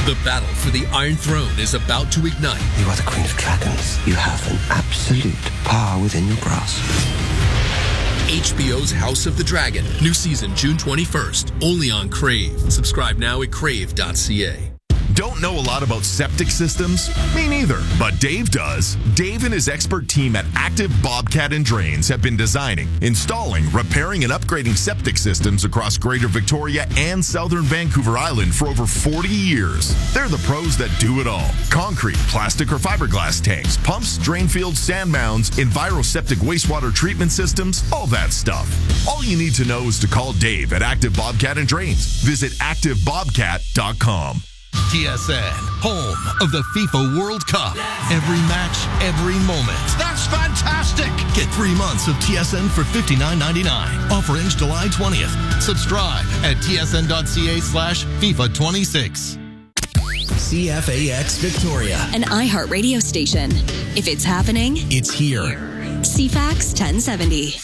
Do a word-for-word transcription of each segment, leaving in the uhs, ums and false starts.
The battle for the Iron Throne is about to ignite. You are the Queen of Dragons. You have an absolute power within your grasp. H B O's House of the Dragon. New season June twenty-first. Only on Crave. Subscribe now at crave dot c a. Don't know a lot about septic systems? Me neither, but Dave does. Dave and his expert team at Active Bobcat and Drains have been designing, installing, repairing, and upgrading septic systems across Greater Victoria and Southern Vancouver Island for over forty years. They're the pros that do it all. Concrete, plastic or fiberglass tanks, pumps, drain fields, sand mounds, EnviroSeptic wastewater treatment systems, all that stuff. All you need to know is to call Dave at Active Bobcat and Drains. Visit active bobcat dot com. T S N, home of the FIFA World Cup. Every match, every moment. That's fantastic! Get three months of T S N for fifty-nine ninety-nine. Offer ends July twentieth. Subscribe at t s n dot c a slash FIFA twenty-six. C F A X Victoria. An iHeart radio station. If it's happening, it's here. C FAX ten seventy.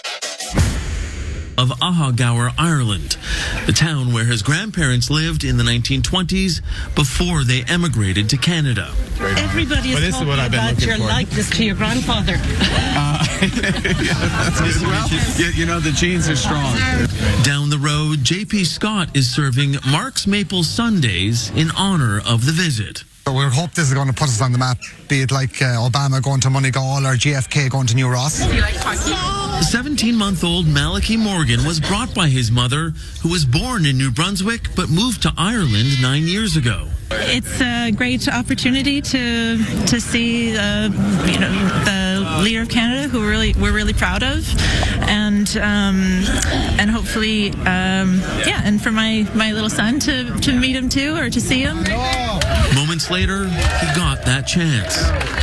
Of Ahagower, Ireland, the town where his grandparents lived in the nineteen twenties before they emigrated to Canada. Everybody is well, talking is about your for. likeness to your grandfather. Uh, yeah, well, you, you know, the genes are strong. Down the road, J P Scott is serving Mark's Maple Sundays in honor of the visit. We hope this is going to put us on the map, be it like uh, Obama going to Moneygall or J F K going to New Ross. seventeen-month-old Malachi Morgan was brought by his mother, who was born in New Brunswick but moved to Ireland nine years ago. It's a great opportunity to to see uh, you know the leader of Canada, who really we're really proud of, and um, and hopefully um, yeah, and for my, my little son to, to meet him too, or to see him. Moments later, he got that chance.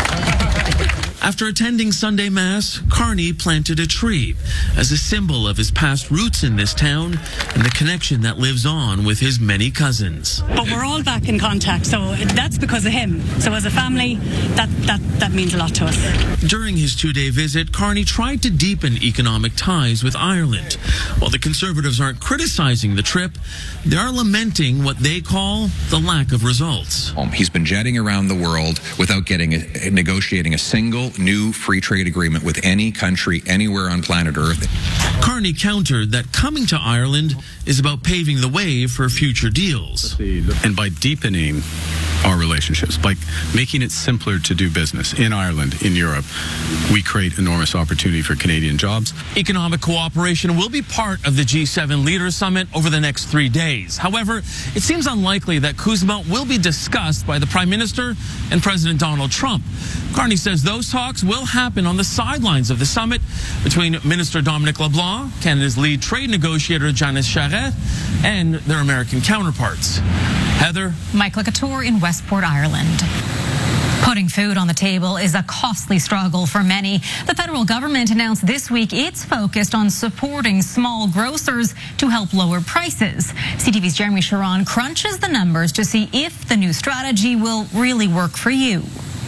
After attending Sunday Mass, Carney planted a tree as a symbol of his past roots in this town and the connection that lives on with his many cousins. But we're all back in contact, so that's because of him. So as a family, that, that, that means a lot to us. During his two-day visit, Carney tried to deepen economic ties with Ireland. While the Conservatives aren't criticizing the trip, they are lamenting what they call the lack of results. He's been jetting around the world without getting a, negotiating a single new free trade agreement with any country anywhere on planet Earth. Carney countered that coming to Ireland is about paving the way for future deals. And by deepening our relationships, by making it simpler to do business in Ireland, in Europe, we create enormous opportunity for Canadian jobs. Economic cooperation will be part of the G seven Leaders Summit over the next three days. However, it seems unlikely that CUSMA will be discussed by the Prime Minister and President Donald Trump. Carney says those talks will happen on the sidelines of the summit between Minister Dominic LeBlanc, Canada's lead trade negotiator Janice Charette, and their American counterparts. Heather? Michael Couture in Westport, Ireland. Putting food on the table is a costly struggle for many. The federal government announced this week it's focused on supporting small grocers to help lower prices. C T V's Jeremy Sharon crunches the numbers to see if the new strategy will really work for you.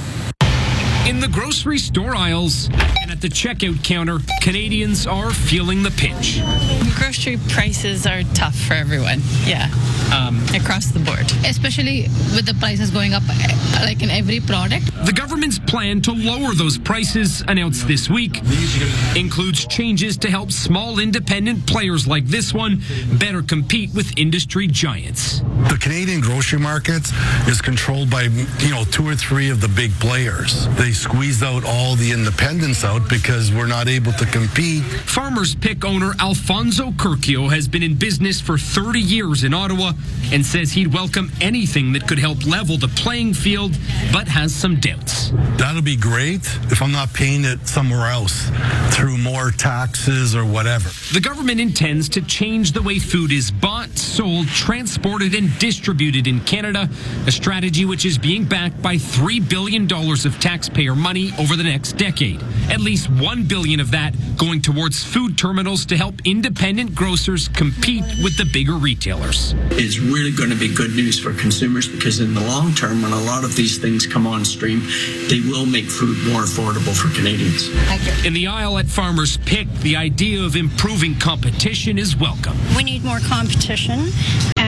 In the grocery store aisles and at the checkout counter, Canadians are feeling the pinch. Grocery prices are tough for everyone, yeah, um, across the board. Especially with the prices going up, like in every product. The government's plan to lower those prices, announced this week, includes changes to help small independent players like this one better compete with industry giants. The Canadian grocery market is controlled by, you know, two or three of the big players. They squeezed out all the independents out because we're not able to compete. Farmers Pick owner Alfonso Curcio has been in business for thirty years in Ottawa and says he'd welcome anything that could help level the playing field, but has some doubts. That'll be great if I'm not paying it somewhere else through more taxes or whatever. The government intends to change the way food is bought, sold, transported, and distributed in Canada, a strategy which is being backed by three billion dollars of taxpayer money over the next decade. At least one billion dollars of that going towards food terminals to help independent grocers compete with the bigger retailers. It's really going to be good news for consumers because in the long term, when a lot of these things come on stream, they will make food more affordable for Canadians. In the aisle at Farmers Pick, the idea of improving competition is welcome. We need more competition, and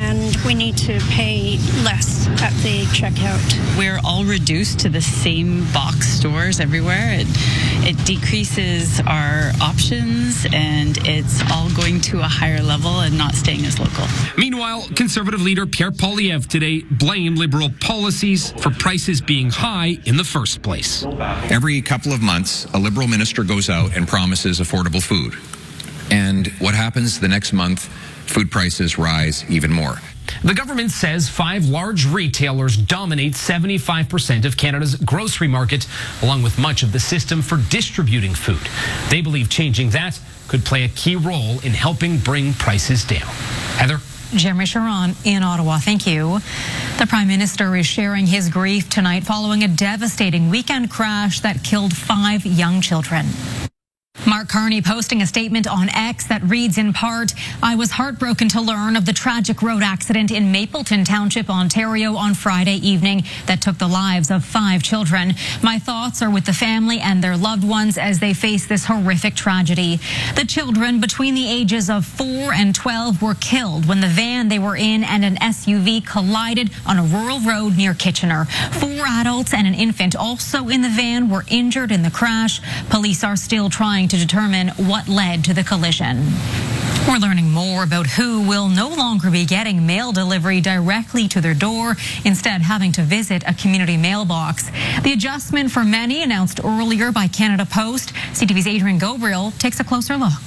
and we need to pay less at the checkout. We're all reduced to the same box stores everywhere. It, it decreases our options, and it's all going to a higher level and not staying as local. Meanwhile, Conservative leader Pierre Poilievre today blamed Liberal policies for prices being high in the first place. Every couple of months, a Liberal minister goes out and promises affordable food. And what happens the next month? Food prices rise even more. The government says five large retailers dominate seventy-five percent of Canada's grocery market, along with much of the system for distributing food. They believe changing that could play a key role in helping bring prices down. Heather? Jeremy Sharon in Ottawa. Thank you. The Prime Minister is sharing his grief tonight following a devastating weekend crash that killed five young children. Mark Carney posting a statement on X that reads in part, "I was heartbroken to learn of the tragic road accident in Mapleton Township, Ontario on Friday evening that took the lives of five children. My thoughts are with the family and their loved ones as they face this horrific tragedy. The children between the ages of four and twelve were killed when the van they were in and an S U V collided on a rural road near Kitchener. Four adults and an infant also in the van were injured in the crash. Police are still trying to determine what led to the collision." We're learning more about who will no longer be getting mail delivery directly to their door, instead having to visit a community mailbox. The adjustment for many announced earlier by Canada Post. C T V's Adrian Gabriel takes a closer look.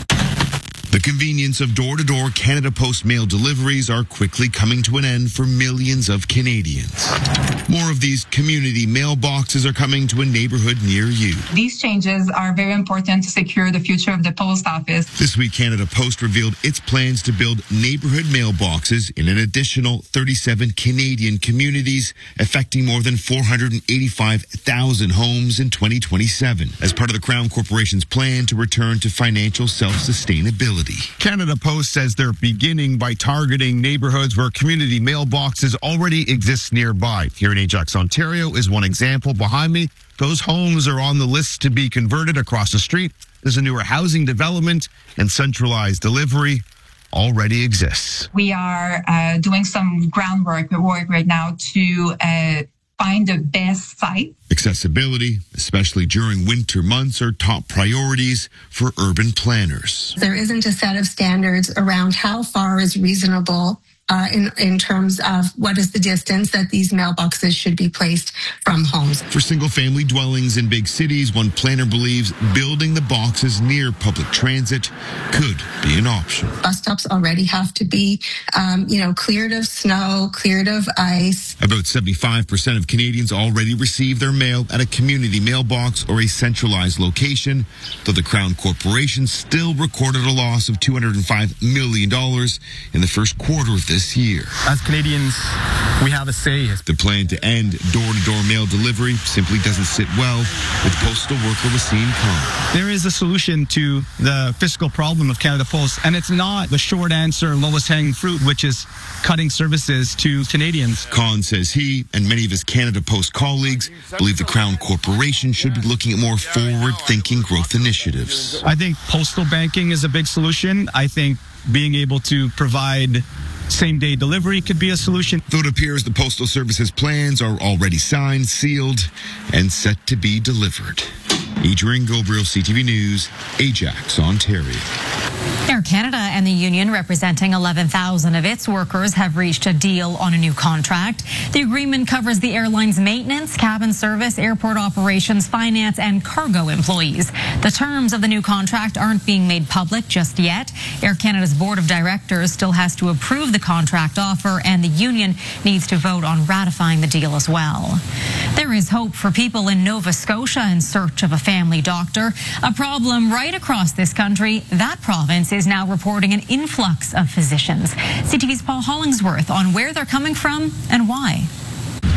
The convenience of door-to-door Canada Post mail deliveries are quickly coming to an end for millions of Canadians. More of these community mailboxes are coming to a neighborhood near you. These changes are very important to secure the future of the post office. This week, Canada Post revealed its plans to build neighborhood mailboxes in an additional thirty-seven Canadian communities, affecting more than four hundred eighty-five thousand homes in twenty twenty-seven, as part of the Crown Corporation's plan to return to financial self-sustainability. Canada Post says they're beginning by targeting neighborhoods where community mailboxes already exist nearby. Here in Ajax, Ontario is one example. Behind me, those homes are on the list to be converted. Across the street, there's a newer housing development, and centralized delivery already exists. We are uh, doing some groundwork work right now to uh, find the best site. Accessibility, especially during winter months, are top priorities for urban planners. There isn't a set of standards around how far is reasonable uh, in, in terms of what is the distance that these mailboxes should be placed from homes. For single-family dwellings in big cities, one planner believes building the boxes near public transit could be an option. Bus stops already have to be, um, you know, cleared of snow, cleared of ice. About seventy-five percent of Canadians already receive their mail at a community mailbox or a centralized location, though the Crown Corporation still recorded a loss of two hundred five million dollars in the first quarter of this year. As Canadians, we have a say. The plan to end door-to-door mail delivery simply doesn't sit well with postal worker Wasim Khan. There is a solution to the fiscal problem of Canada Post, and it's not the short answer, lowest hanging fruit, which is cutting services to Canadians. Khan says he and many of his Canada Post colleagues believe the Crown Corporation should be looking at more forward-thinking growth initiatives. I think postal banking is a big solution. I think being able to provide same-day delivery could be a solution. Though it appears the Postal Service's plans are already signed, sealed, and set to be delivered. Adrian Gabriel, C T V News, Ajax, Ontario. Air Canada and the union representing eleven thousand of its workers have reached a deal on a new contract. The agreement covers the airline's maintenance, cabin service, airport operations, finance, and cargo employees. The terms of the new contract aren't being made public just yet. Air Canada's board of directors still has to approve the contract offer, and the union needs to vote on ratifying the deal as well. There is hope for people in Nova Scotia in search of a family doctor. A problem right across this country. That province is now reporting an influx of physicians. C T V's Paul Hollingsworth on where they're coming from and why. Nova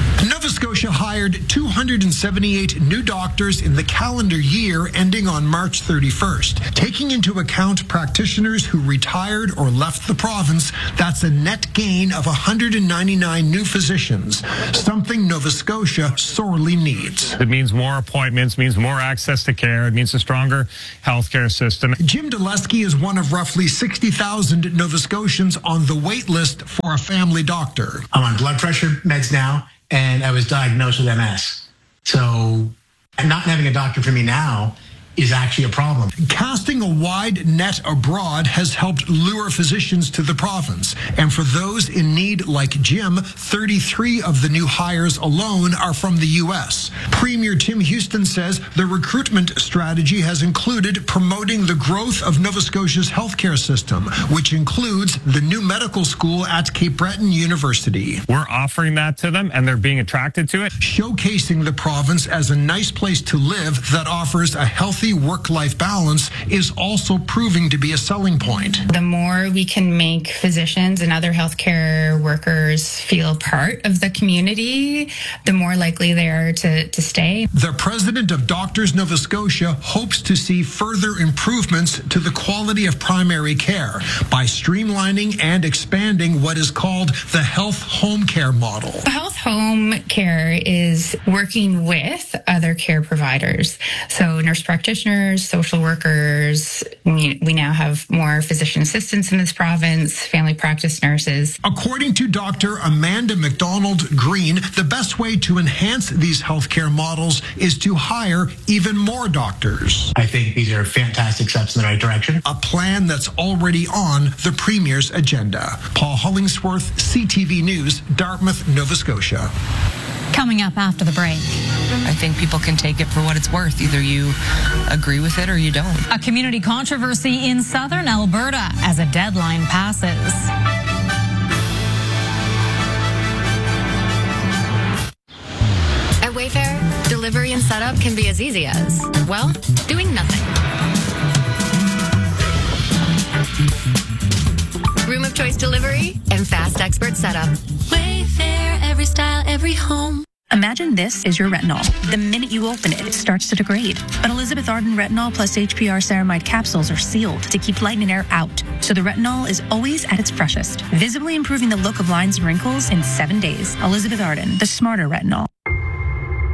Nova Scotia hired two hundred seventy-eight new doctors in the calendar year ending on March thirty-first. Taking into account practitioners who retired or left the province, that's a net gain of one hundred ninety-nine new physicians, something Nova Scotia sorely needs. It means more appointments, means more access to care, it means a stronger healthcare system. Jim Dulesky is one of roughly sixty thousand Nova Scotians on the wait list for a family doctor. I'm on blood pressure meds now, and I was diagnosed with M S. So not having a doctor for me now is actually a problem. Casting a wide net abroad has helped lure physicians to the province. And for those in need like Jim, thirty-three of the new hires alone are from the U S. Premier Tim Houston says the recruitment strategy has included promoting the growth of Nova Scotia's healthcare system, which includes the new medical school at Cape Breton University. We're offering that to them, and they're being attracted to it. Showcasing the province as a nice place to live that offers a healthy work-life balance is also proving to be a selling point. The more we can make physicians and other healthcare workers feel part of the community, the more likely they are to, to stay. The president of Doctors Nova Scotia hopes to see further improvements to the quality of primary care by streamlining and expanding what is called the health home care model. Health home care is working with other care providers. So nurse practitioners, social workers, we now have more physician assistants in this province, family practice nurses. According to Doctor Amanda McDonald Green, the best way to enhance these healthcare models is to hire even more doctors. I think these are fantastic steps in the right direction. A plan that's already on the Premier's agenda. Paul Hollingsworth, C T V News, Dartmouth, Nova Scotia. Coming up after the break. I think people can take it for what it's worth. Either you agree with it or you don't. A community controversy in southern Alberta as a deadline passes. At Wayfair, delivery and setup can be as easy as, well, doing nothing. Room of choice delivery and fast expert setup. Wayfair, every style, every home. Imagine this is your retinol. The minute you open it, it starts to degrade. But Elizabeth Arden Retinol plus H P R Ceramide capsules are sealed to keep light and air out, so the retinol is always at its freshest, visibly improving the look of lines and wrinkles in seven days. Elizabeth Arden, the smarter retinol.